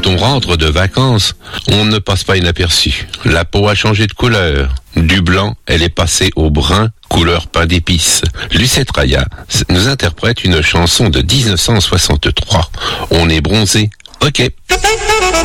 Quand on rentre de vacances, on ne passe pas inaperçu. La peau a changé de couleur. Du blanc, elle est passée au brun, couleur pain d'épices. Lucette Raya nous interprète une chanson de 1963. On est bronzé. Ok.